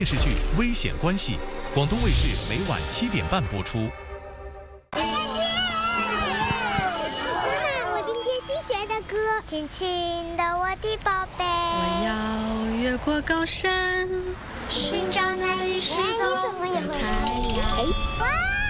电视剧《危险关系》，广东卫视每晚7点半播出。 妈妈，我今天新学的歌，轻轻的我的宝贝。 我要越过高山，寻找那里是走的太阳。 哇！